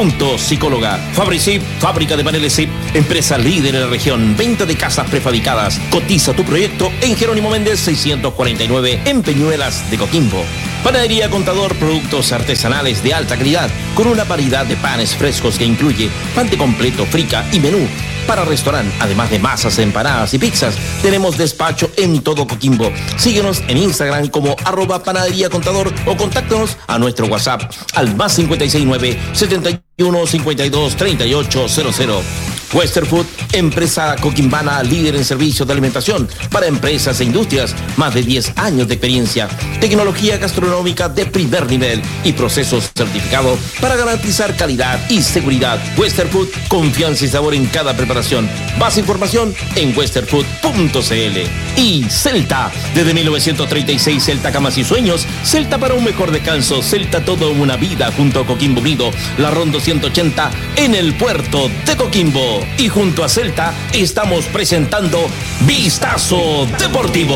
Psicóloga. Fabricip, fábrica de paneles Zip, empresa líder en la región, venta de casas prefabricadas. Cotiza tu proyecto en Jerónimo Méndez 649 en Peñuelas de Coquimbo. Panadería Contador, productos artesanales de alta calidad, con una variedad de panes frescos que incluye pan de completo, frica y menú. Para restaurante, además de masas, empanadas y pizzas, tenemos despacho en todo Coquimbo. Síguenos en Instagram como @panadería contador o contáctanos a nuestro WhatsApp al +569 71 52 38 00. Western Food, empresa coquimbana líder en servicios de alimentación para empresas e industrias, más de 10 años de experiencia, tecnología gastronómica de primer nivel y procesos certificados para garantizar calidad y seguridad. Western Food, confianza y sabor en cada preparación. Más información en westernfood.cl. Y Celta, desde 1936, Celta Camas y Sueños, Celta para un mejor descanso, Celta toda una vida junto a Coquimbo Unido, la Rondo 180 en el puerto de Coquimbo. Y junto a Celta estamos presentando Vistazo Deportivo.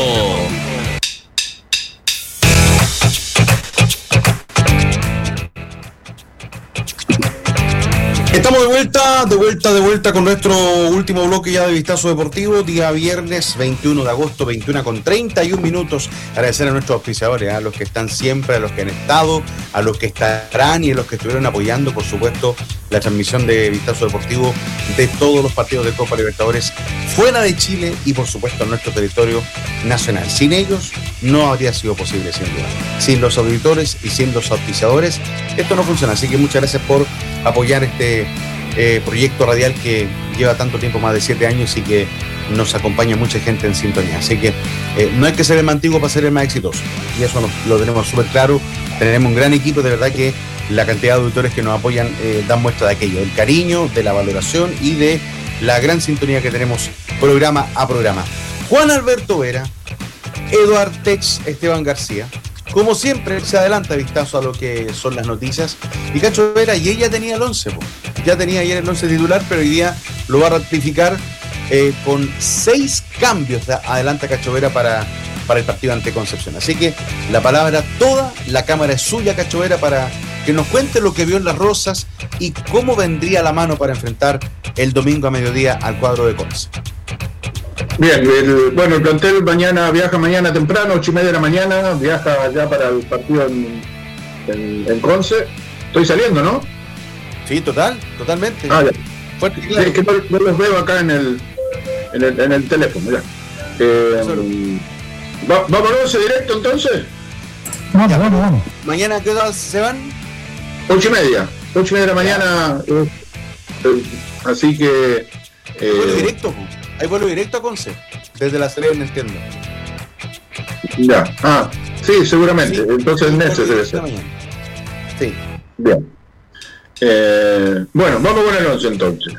Estamos de vuelta con nuestro último bloque ya de Vistazo Deportivo, día viernes 21 de agosto, 21:31. Agradecer a nuestros auspiciadores, a los que están siempre, a los que han estado, a los que estarán y a los que estuvieron apoyando, por supuesto, la transmisión de Vistazo Deportivo de todos los partidos de Copa Libertadores fuera de Chile y, por supuesto, en nuestro territorio nacional. Sin ellos no habría sido posible, sin duda. Sin los auditores y sin los auspiciadores, esto no funciona. Así que muchas gracias por apoyar este proyecto radial que lleva tanto tiempo, más de 7 años, y que nos acompaña mucha gente en sintonía. Así que no hay que ser el más antiguo para ser el más exitoso, y eso lo tenemos súper claro. Tenemos un gran equipo, de verdad que la cantidad de auditores que nos apoyan dan muestra de aquello, del cariño, de la valoración y de la gran sintonía que tenemos programa a programa. Juan Alberto Vera, Eduard Tech, Esteban García. Como siempre, se adelanta Vistazo a lo que son las noticias. Y Cacho Vera, y ella tenía el 11, ya tenía ayer el 11 titular, pero hoy día lo va a ratificar con 6 cambios. Adelanta Cacho Vera para el partido ante Concepción. Así que la palabra toda, la cámara es suya, Cacho Vera, para que nos cuente lo que vio en Las Rosas y cómo vendría la mano para enfrentar el domingo a mediodía al cuadro de Conce. Bien, el plantel viaja mañana temprano, 8:30 de la mañana, viaja ya para el partido en Conce. Estoy saliendo, ¿no? Sí, totalmente. Ya. Fuerte, claro. Sí, es que no los veo acá en el teléfono, ya. ¿Vamos a 11 directo entonces? Vamos. ¿Mañana a qué hora se van? 8:30. 8:30 de la mañana. Así que... ¿Vuelo directo? Hay vuelo directo a Conce, desde La Serena, entiendo. Ya, sí, seguramente. Sí, entonces Neces debe ser. Sí. Bien. Bueno, vamos con el 11 entonces.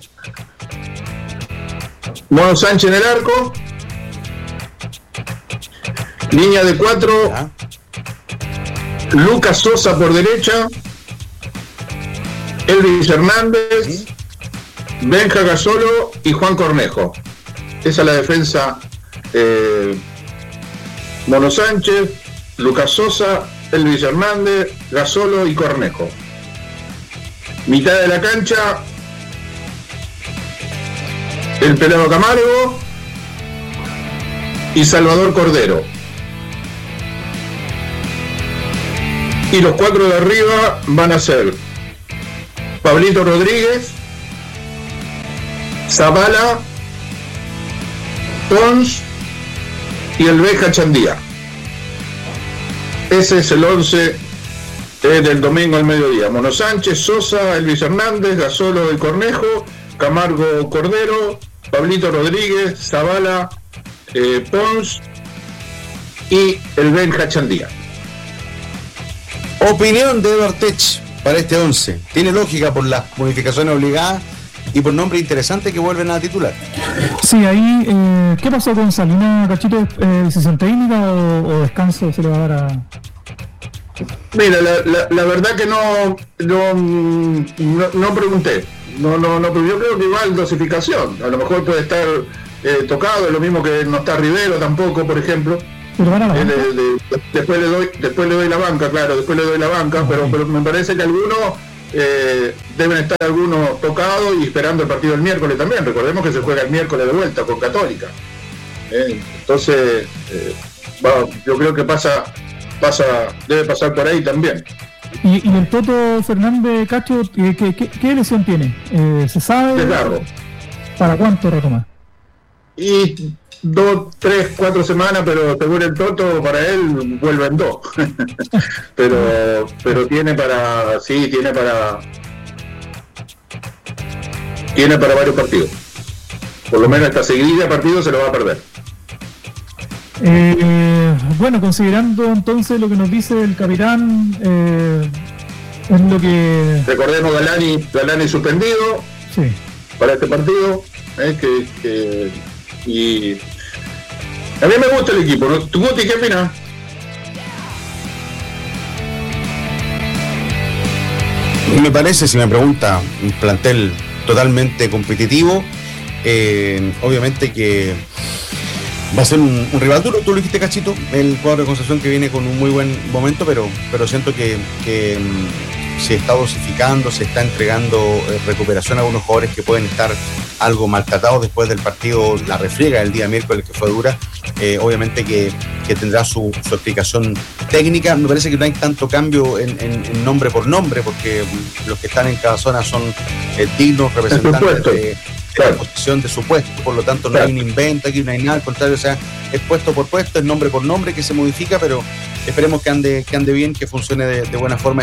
Mono Sánchez en el arco. Línea de 4. ¿Ya? Lucas Sosa por derecha. Elvis Hernández. ¿Sí? Benja Gasolo y Juan Cornejo. Esa es la defensa. Mono Sánchez, Lucas Sosa, Elvis Hernández, Gasolo y Cornejo. Mitad de la cancha, el Pelado Camargo y Salvador Cordero. Y los 4 de arriba van a ser Pablito Rodríguez, Zavala, Pons y el Benja Chandía. Ese es el 11 del domingo al mediodía. Mono Sánchez, Sosa, Elvis Hernández, Gasolo y Cornejo, Camargo Cordero, Pablito Rodríguez, Zavala, Pons y el Benja Chandía. Opinión de Eduard Tech para este 11. Tiene lógica por las modificaciones obligadas y por nombres interesantes que vuelven a titular. Sí, ahí, ¿qué pasó con Salina, Cachito? ¿Decisión técnica o descanso se le va a dar a...? Mira, la verdad que no pregunté. No, yo creo que igual dosificación. A lo mejor puede estar tocado, lo mismo que no está Rivero tampoco, por ejemplo. Después le doy la banca, claro, pero me parece que alguno deben estar algunos tocados y esperando el partido del miércoles también. Recordemos que se juega el miércoles de vuelta con Católica. Entonces, yo creo que debe pasar por ahí también. ¿Y el Toto Fernández, Cacho, qué lesión tiene? ¿Se sabe? Claro. ¿Para cuánto retomar? Y 2, 3, 4 semanas, pero según el Toto, para él vuelven 2. pero tiene para varios partidos. Por lo menos esta seguida de partidos se lo va a perder. Bueno, considerando entonces lo que nos dice el capitán, es lo que... Recordemos Galani suspendido, sí, para este partido, y a mí me gusta el equipo, ¿no? ¿Tú, Guti, qué opinas? Me parece, si me pregunta, un plantel totalmente competitivo. Obviamente que va a ser un rival duro. Tú lo dijiste, Cachito, el cuadro de Concepción, que viene con un muy buen momento, pero siento que se está dosificando, se está entregando recuperación a algunos jugadores que pueden estar algo maltratados después del partido, la refriega del día miércoles, que fue dura. Obviamente que tendrá su explicación técnica. Me parece que no hay tanto cambio en nombre por nombre, porque los que están en cada zona son dignos representantes de la posición de su puesto, por lo tanto no hay un invento aquí, no hay nada, al contrario, o sea, es puesto por puesto, es nombre por nombre que se modifica, pero esperemos que ande bien, que funcione de buena forma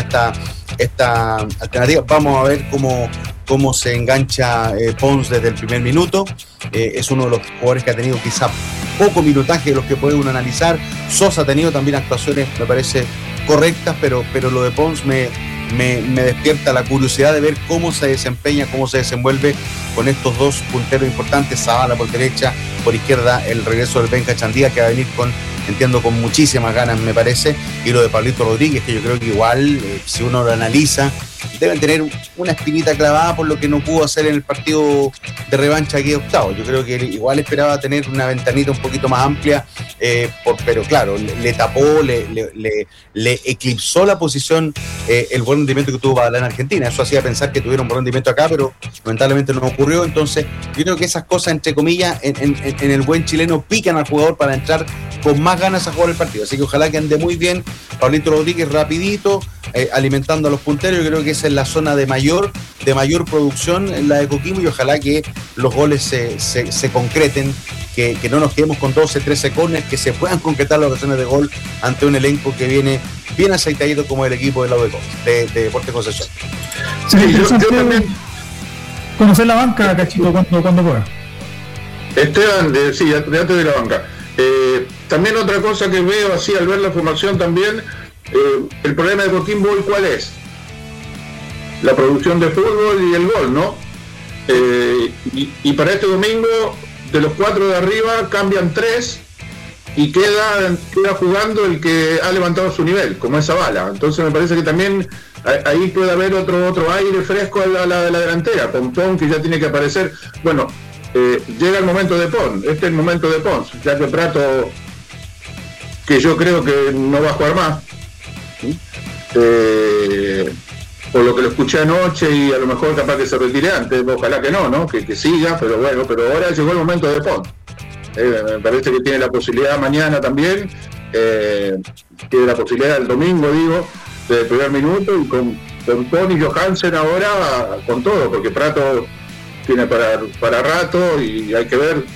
esta alternativa. Vamos a ver cómo se engancha Pons desde el primer minuto. Es uno de los jugadores que ha tenido quizá poco minutaje de los que puede uno analizar. Sosa ha tenido también actuaciones, me parece, correctas, pero lo de Pons me despierta la curiosidad de ver cómo se desempeña, cómo se desenvuelve con estos dos punteros importantes. Zavala por derecha, por izquierda el regreso del Benja Chandía, que va a venir con muchísimas ganas, me parece, y lo de Pablito Rodríguez, que yo creo que igual, si uno lo analiza, deben tener una espinita clavada por lo que no pudo hacer en el partido de revancha aquí de octavo. Yo creo que igual esperaba tener una ventanita un poquito más amplia, pero claro, le tapó, le eclipsó la posición el buen rendimiento que tuvo Badalá en Argentina. Eso hacía pensar que tuviera un buen rendimiento acá, pero lamentablemente no ocurrió. Entonces yo creo que esas cosas, entre comillas, en el buen chileno pican al jugador para entrar con más ganas a jugar el partido. Así que ojalá que ande muy bien Pablito Rodríguez, rapidito, alimentando a los punteros. Yo creo que esa es la zona de mayor producción, en la de Coquimbo, y ojalá que los goles se concreten, que no nos quedemos con 12, 13 corners, que se puedan concretar las ocasiones de gol ante un elenco que viene bien aceitadito como el equipo de la de Deportes Concepción. Sí, yo también conocer la banca, Cachito, cuando pueda. Esteban, sí, antes de la banca. También otra cosa que veo así al ver la formación también, el problema de Coquimbo, ¿cuál es? La producción de fútbol y el gol, ¿no? Y para este domingo, de los 4 de arriba, cambian 3 y queda jugando el que ha levantado su nivel, como es Zavala. Entonces me parece que también ahí puede haber otro aire fresco a la delantera, con Pons, que ya tiene que aparecer. Bueno, llega el momento de Pons, este es el momento de Pons, ya que Prato, que yo creo que no va a jugar más, por lo que lo escuché anoche, y a lo mejor capaz que se retire antes, ojalá que no, que siga, pero bueno, pero ahora llegó el momento de Pons. Me parece que tiene la posibilidad mañana también, tiene la posibilidad el domingo, digo, de primer minuto, y con Pons y Johansen ahora con todo, porque Prato tiene para rato y hay que ver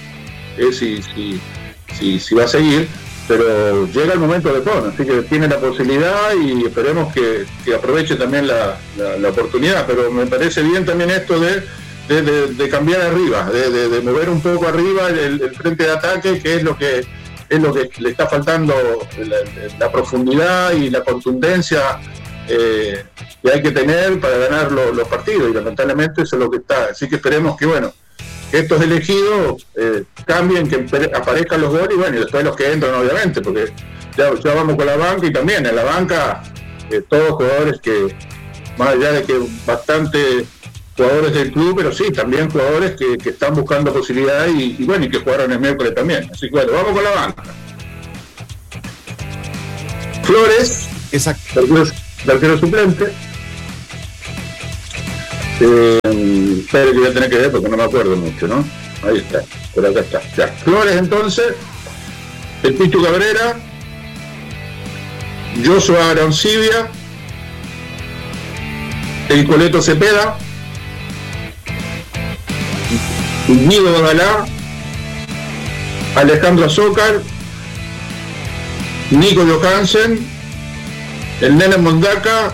si va a seguir, pero llega el momento de Pons, así que tiene la posibilidad y esperemos que aproveche también la oportunidad. Pero me parece bien también esto de cambiar arriba, de mover un poco arriba el frente de ataque, que es lo que le está faltando, la profundidad y la contundencia que hay que tener para ganar los partidos, y lamentablemente eso es lo que está. Así que esperemos que estos elegidos cambien, que aparezcan los goles, y bueno, y después los que entran, obviamente, porque ya vamos con la banca, y también en la banca todos jugadores que, más allá de que bastante jugadores del club, pero sí, también jugadores que están buscando posibilidades y bueno, y que jugaron el miércoles también. Así que bueno, vamos con la banca. Flores, exacto, arquero suplente. Pero que voy a tener que ver porque no me acuerdo mucho, ¿no? Ahí está, por acá está. Ya. Flores entonces, el Pichu Cabrera, Joshua Arancibia, el Coleto Cepeda, Guido Badalá, Alejandro Azócar, Nico Johansen, el Nene Mondaca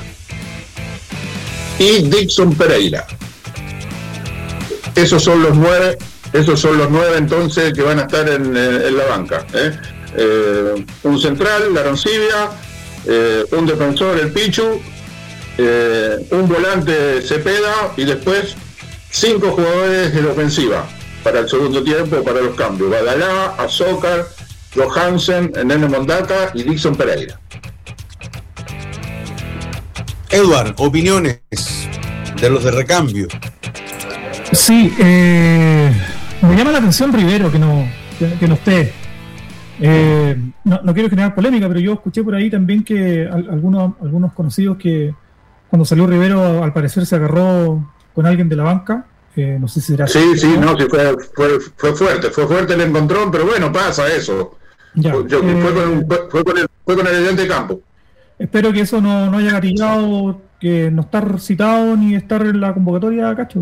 y Dixon Pereira. Esos son los nueve entonces que van a estar en la banca. Un central, la Arancibia, un defensor, el Pichu, un volante, Cepeda, y después 5 jugadores de la ofensiva para el segundo tiempo, para los cambios: Badalá, Azócar, Johansen, Nene Mondaca y Dixon Pereira. Edward, opiniones de los de recambio. Sí, me llama la atención Rivero que no esté. No quiero generar polémica, pero yo escuché por ahí también que algunos conocidos que cuando salió Rivero al parecer se agarró con alguien de la banca. No sé si será sí, fue fuerte el encontrón, pero bueno, pasa eso. Ya, fue con el ayudante de campo. Espero que eso no haya gatillado, que no estar citado ni estar en la convocatoria, Cacho.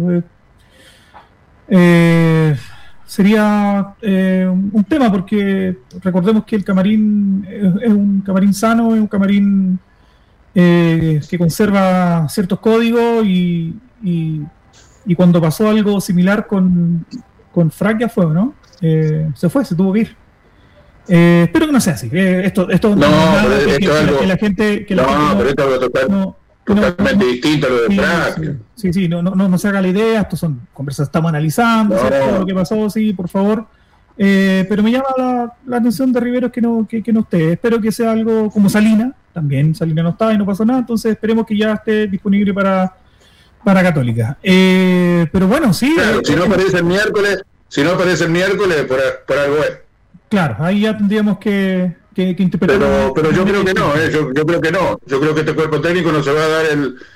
Sería un tema, porque recordemos que el camarín es un camarín sano, es un camarín que conserva ciertos códigos y cuando pasó algo similar con Francia fue, ¿no? Se tuvo que ir. Espero que no sea así. Esto que la gente totalmente distinto a lo de Francia. Sí, no se haga la idea. Estos son conversaciones, estamos analizando lo que pasó, sí, por favor. Pero me llama la atención de Riveros que no esté. Espero que sea algo como Salina. También Salina no estaba y no pasó nada, entonces esperemos que ya esté disponible para Católica. Pero bueno, sí. Claro, si no aparece el miércoles, por algo es. Claro, ahí ya tendríamos que interpretar. Pero yo creo que no, yo creo que no. Yo creo que este cuerpo técnico no se va a dar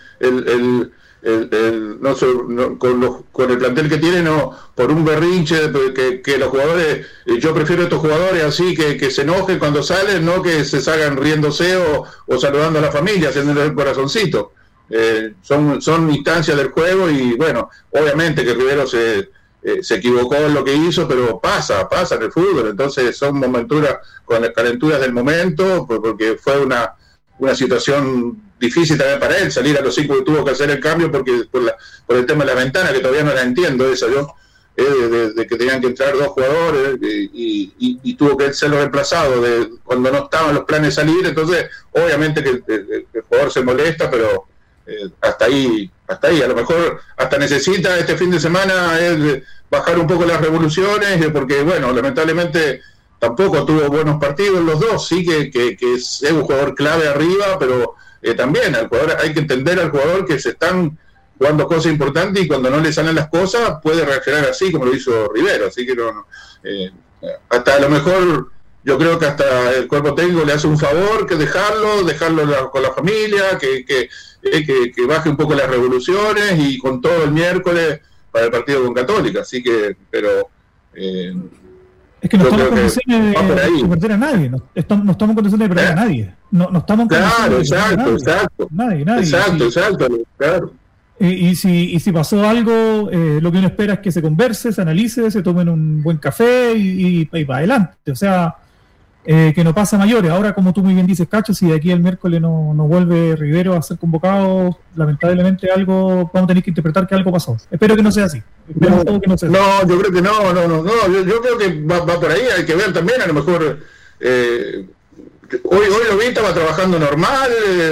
con el plantel que tiene, no, por un berrinche que los jugadores. Yo prefiero estos jugadores así que se enojen cuando salen, no que se salgan riéndose o saludando a la familia, haciéndole el corazoncito. Son instancias del juego y bueno, obviamente que Rivero se equivocó en lo que hizo, pero pasa en el fútbol. Entonces son con las calenturas del momento, porque fue una situación difícil también para él, salir a los 5 que tuvo que hacer el cambio porque por el tema de la ventana, que todavía no la entiendo esa yo, de que tenían que entrar 2 jugadores y tuvo que ser reemplazado cuando no estaban los planes de salir. Entonces obviamente que el jugador se molesta, pero hasta ahí, a lo mejor hasta necesita este fin de semana bajar un poco las revoluciones, porque bueno, lamentablemente tampoco tuvo buenos partidos los dos, sí que es un jugador clave arriba, pero también al jugador hay que entender al jugador que se están jugando cosas importantes y cuando no le salen las cosas puede reaccionar así como lo hizo Rivero, así que hasta a lo mejor yo creo que hasta el cuerpo técnico le hace un favor que dejarlo con la familia, que baje un poco las revoluciones y con todo el miércoles para el partido con Católica, así que, pero es que no estamos en condiciones de perder a nadie, no estamos en condiciones de perder a nadie, no estamos en condiciones de perder a nadie. Exacto, claro. Y si pasó algo, lo que uno espera es que se converse, se analice, se tomen un buen café y para adelante, o sea, que no pasa mayores. Ahora, como tú muy bien dices, Cacho, si de aquí al miércoles no vuelve Rivero a ser convocado, lamentablemente vamos a tener que interpretar que algo pasó. Espero que no sea así. No, yo creo que no. Yo creo que va por ahí. Hay que ver también, a lo mejor hoy lo vi, estaba trabajando normal,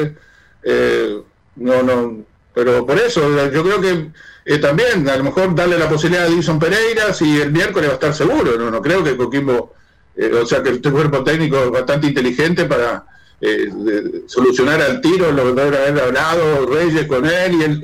pero por eso yo creo que también a lo mejor darle la posibilidad a Dixon Pereira, si el miércoles va a estar seguro. No creo que Coquimbo, o sea que este cuerpo técnico es bastante inteligente para solucionar al tiro lo que debe haber hablado Reyes con él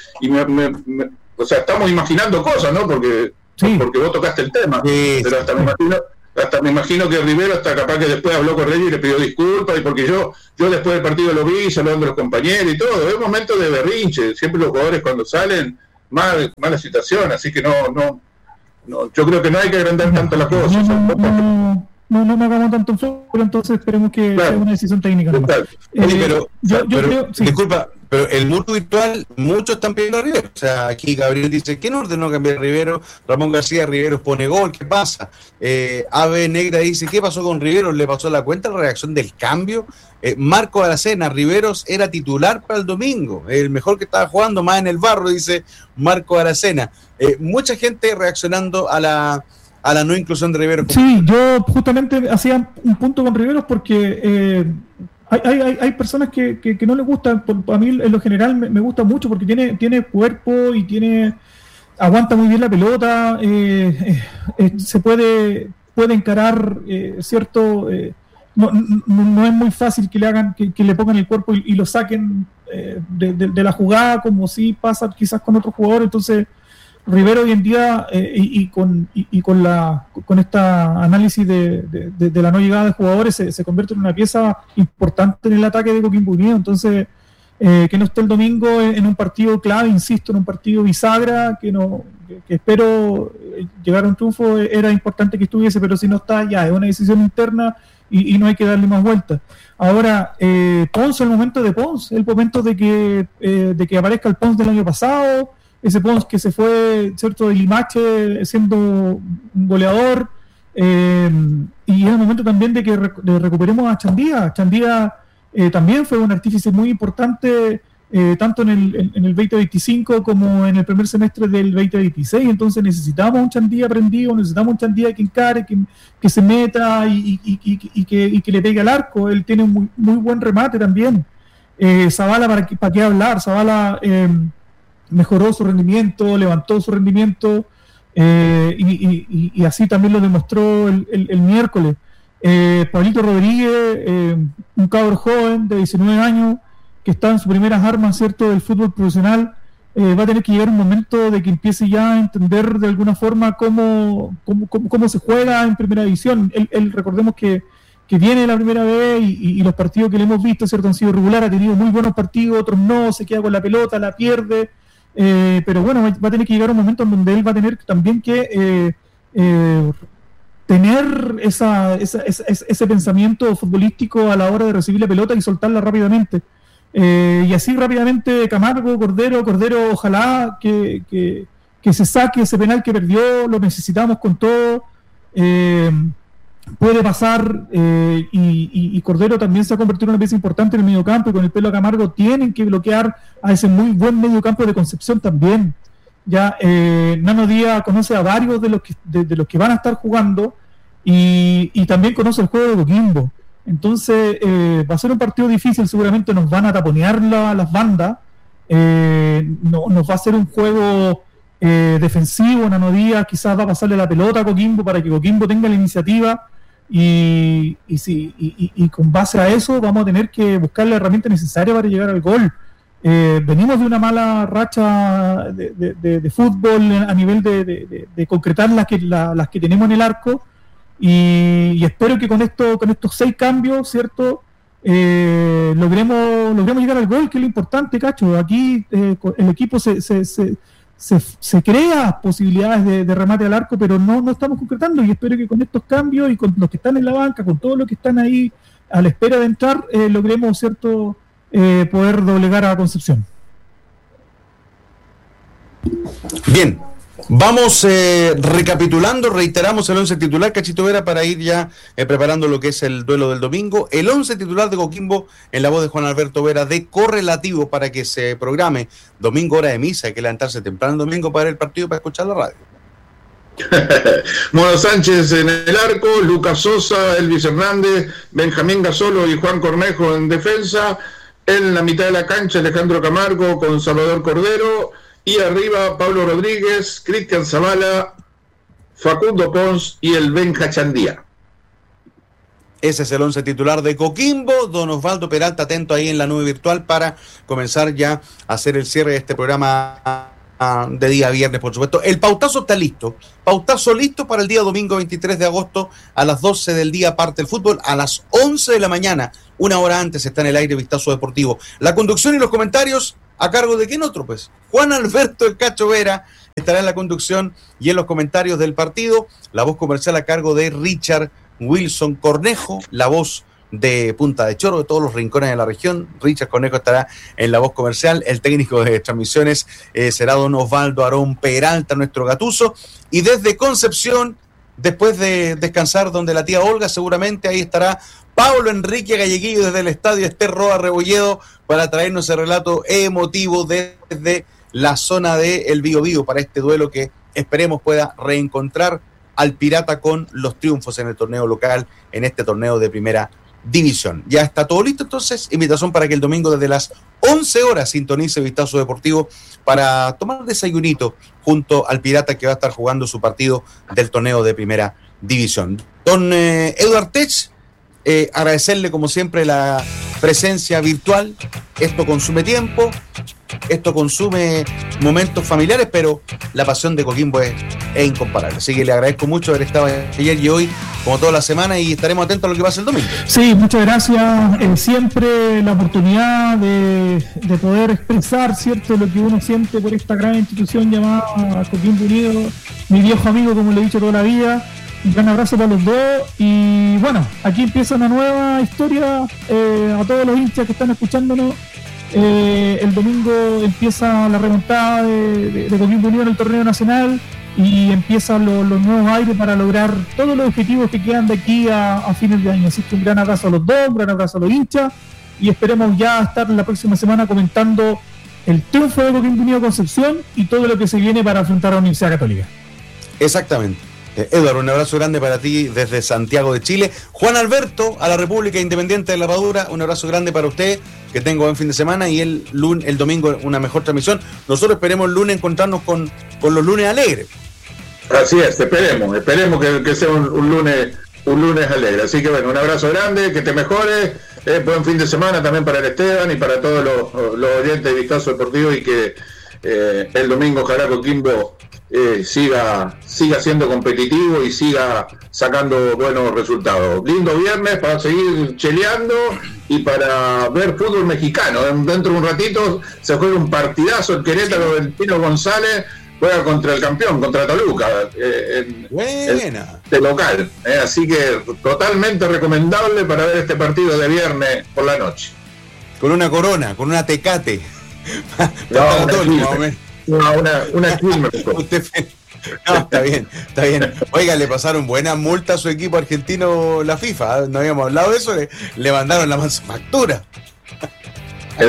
o sea, estamos imaginando cosas, ¿no? Porque vos tocaste el tema, pero hasta me imagino que Rivero hasta capaz que después habló con Reyes y le pidió disculpas, y porque yo después del partido lo vi saludando a los compañeros y todo. Es un momento de berrinche, siempre los jugadores cuando salen mala situación, así que no, yo creo que no hay que agrandar tanto la cosa. No hagamos tanto un fútbol, entonces esperemos que sea una decisión técnica. Pero yo creo, sí. Disculpa, pero el muro virtual, muchos están pidiendo a Rivero. O sea, aquí Gabriel dice, ¿quién ordenó cambiar a Rivero? Ramón García, Rivero pone gol, ¿qué pasa? Ave Negra dice, ¿qué pasó con Rivero? ¿Le pasó la cuenta la reacción del cambio? Marco Aracena, Riveros era titular para el domingo, el mejor que estaba jugando, más en el barro, dice Marco Aracena. Mucha gente reaccionando a la no inclusión de Riveros. Sí, yo justamente hacía un punto con Riveros porque hay personas que no les gusta. A mí en lo general me gusta mucho porque tiene cuerpo y aguanta muy bien la pelota, se puede encarar, cierto. No es muy fácil que le hagan, que le pongan el cuerpo y lo saquen de la jugada, como si pasa quizás con otros jugadores. Entonces Rivero hoy en día con esta análisis de la no llegada de jugadores se convierte en una pieza importante en el ataque de Coquimbo Unido. Entonces que no esté el domingo en un partido clave, insisto, en un partido bisagra, que espero llegar a un triunfo, era importante que estuviese, pero si no está, ya es una decisión interna y no hay que darle más vueltas. Ahora, Pons, el momento de Pons, el momento de que aparezca el Pons del año pasado, ese Pons que se fue, ¿cierto?, de Limache siendo un goleador, y es el momento también de que recuperemos a Chandía. Chandía también fue un artífice muy importante, tanto en el 2025 como en el primer semestre del 2026. Entonces necesitamos un Chandía prendido, necesitamos un Chandía que encare, que se meta y que le pegue al arco. Él tiene un muy buen remate también. Zavala, ¿para qué hablar? Zavala mejoró su rendimiento, levantó su rendimiento, y así también lo demostró el miércoles. Pablito Rodríguez, un cabro joven de 19 años que está en sus primeras armas, ¿cierto?, del fútbol profesional, va a tener que llegar un momento de que empiece ya a entender de alguna forma cómo se juega en primera división. Él recordemos que viene de la primera vez y los partidos que le hemos visto, ¿cierto?, han sido regulares, ha tenido muy buenos partidos, otros no, se queda con la pelota, la pierde, pero bueno, va a tener que llegar un momento en donde él va a tener también que tener ese pensamiento futbolístico a la hora de recibir la pelota y soltarla rápidamente. Y así rápidamente Camargo, Cordero, ojalá que se saque ese penal que perdió, lo necesitamos con todo. Puede pasar, y Cordero también se ha convertido en una pieza importante en el mediocampo, y con el pelo a Camargo tienen que bloquear a ese muy buen mediocampo de Concepción también. Ya Nano Díaz conoce a varios de los que van a estar jugando, y también conoce el juego de Coquimbo. Entonces va a ser un partido difícil, seguramente nos van a taponear las bandas, nos va a ser un juego defensivo. Nano Díaz quizás va a pasarle la pelota a Coquimbo para que Coquimbo tenga la iniciativa, y con base a eso vamos a tener que buscar la herramienta necesaria para llegar al gol. Venimos de una mala racha de fútbol a nivel de concretar las que tenemos en el arco, y espero que con estos 6 cambios, ¿cierto?, logremos llegar al gol, que es lo importante, Cacho. Aquí el equipo se crea posibilidades de remate al arco, pero no estamos concretando, y espero que con estos cambios y con los que están en la banca, con todos los que están ahí a la espera de entrar, logremos, ¿cierto?, poder doblegar a Concepción. Bien, vamos recapitulando, reiteramos el 11 titular, Cachito Vera, para ir ya preparando lo que es el duelo del domingo. El 11 titular de Coquimbo, en la voz de Juan Alberto Vera, de correlativo, para que se programe domingo, hora de misa. Hay que levantarse temprano el domingo para el partido, para escuchar la radio. Mono Sánchez en el arco, Lucas Sosa, Elvis Hernández, Benjamín Gasolo y Juan Cornejo en defensa. En la mitad de la cancha, Alejandro Camargo con Salvador Cordero, y arriba Pablo Rodríguez, Cristian Zavala, Facundo Pons y el Benja Chandía. Ese es el 11 titular de Coquimbo. Don Osvaldo Peralta, atento ahí en la nube virtual para comenzar ya a hacer el cierre de este programa de día viernes, por supuesto. El pautazo está listo. Pautazo listo para el día domingo 23 de agosto a las 12 del día parte el fútbol. A las 11 de la mañana una hora antes está en el aire Vistazo Deportivo. La conducción y los comentarios a cargo de quién otro, pues. Juan Alberto El Cacho Vera estará en la conducción y en los comentarios del partido. La voz comercial a cargo de Richard Wilson Cornejo, la voz de Punta de Choro, de todos los rincones de la región. Richard Cornejo estará en la voz comercial. El técnico de transmisiones será don Osvaldo Aarón Peralta, nuestro gatuso. Y desde Concepción, después de descansar donde la tía Olga, seguramente ahí estará Pablo Enrique Galleguillo desde el estadio Ester Roa Rebolledo para traernos el relato emotivo desde la zona de El Biobío para este duelo que esperemos pueda reencontrar al Pirata con los triunfos en el torneo local, en este torneo de primera división. Ya está todo listo, entonces invitación para que el domingo desde las 11 horas sintonice Vistazo Deportivo para tomar desayunito junto al Pirata que va a estar jugando su partido del torneo de primera división. Don Eduard Tech, agradecerle como siempre la presencia virtual. Esto consume tiempo, esto consume momentos familiares, pero la pasión de Coquimbo es incomparable. Así que le agradezco mucho haber estado ayer y hoy, como toda la semana, y estaremos atentos a lo que pase el domingo. Sí, muchas gracias. Siempre la oportunidad de poder expresar, ¿cierto?, lo que uno siente por esta gran institución llamada Coquimbo Unido, mi viejo amigo, como le he dicho toda la vida. Un gran abrazo para los dos y bueno, aquí empieza una nueva historia a todos los hinchas que están escuchándonos. El domingo empieza la remontada de Coquimbo Unido en el torneo nacional y empiezan los nuevos aires para lograr todos los objetivos que quedan de aquí a fines de año. Así que un gran abrazo a los dos, un gran abrazo a los hinchas y esperemos ya estar la próxima semana comentando el triunfo de Coquimbo Unido Concepción y todo lo que se viene para afrontar a la Universidad Católica. Exactamente. Eduardo, un abrazo grande para ti desde Santiago de Chile. Juan Alberto, a la República Independiente de La Padura, un abrazo grande para usted, que tenga buen fin de semana y el domingo una mejor transmisión. Nosotros esperemos el lunes encontrarnos con los lunes alegres. Así es, esperemos que sea un lunes alegre. Así que bueno, un abrazo grande, que te mejores, buen fin de semana también para el Esteban y para todos los oyentes de Vistazo Deportivo y que el domingo ojalá Coquimbo siga siendo competitivo y siga sacando buenos resultados. Lindo viernes para seguir cheleando y para ver fútbol mexicano. Dentro de un ratito se juega un partidazo el Querétaro del Pino González, juega contra el campeón, contra Toluca, de local. Así que totalmente recomendable para ver este partido de viernes por la noche. Con una corona, con una Tecate. Una Quilmes. No, está bien. Oiga, le pasaron buenas multas a su equipo argentino la FIFA. No habíamos hablado de eso, le mandaron la factura. No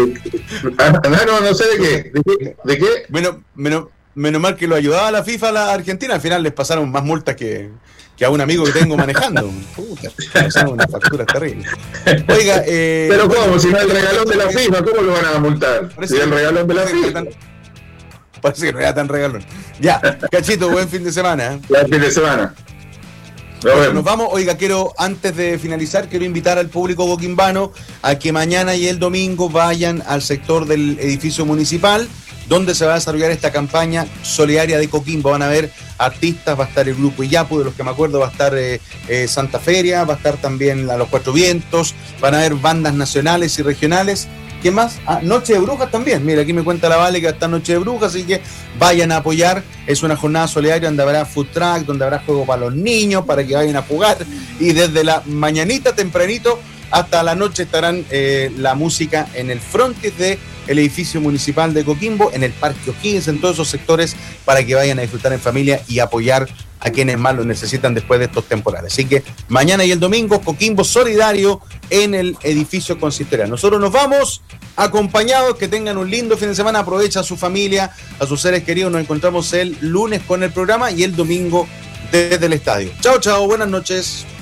sé de qué. Bueno, menos mal que lo ayudaba la FIFA a la Argentina, al final les pasaron más multas que a un amigo que tengo manejando. Puta, pasaron una factura terrible. Oiga, pero ¿cómo? Si no es el regalón de la FIFA, ¿cómo lo van a multar? Si es el regalón de la FIFA. Parece que no era tan regalón. Ya, Cachito, buen fin de semana. Buen fin de semana. Nos vamos. Oiga, antes de finalizar, quiero invitar al público coquimbano a que mañana y el domingo vayan al sector del edificio municipal, donde se va a desarrollar esta campaña solidaria de Coquimbo. Van a haber artistas, va a estar el grupo Iyapu, de los que me acuerdo, va a estar Santa Feria, va a estar también Los Cuatro Vientos, van a haber bandas nacionales y regionales. ¿Qué más? Noche de Brujas también. Mira, aquí me cuenta la Vale que va a estar Noche de Brujas, así que vayan a apoyar. Es una jornada solidaria donde habrá food truck, donde habrá juego para los niños, para que vayan a jugar. Y desde la mañanita, tempranito, hasta la noche estarán la música en el frontis del edificio municipal de Coquimbo, en el Parque O'Higgins, en todos esos sectores, para que vayan a disfrutar en familia y apoyar a quienes más lo necesitan después de estos temporales. Así que mañana y el domingo, Coquimbo solidario en el edificio consistorial. Nosotros nos vamos acompañados, que tengan un lindo fin de semana, aprovecha a su familia, a sus seres queridos. Nos encontramos el lunes con el programa y el domingo desde el estadio. Chao, buenas noches.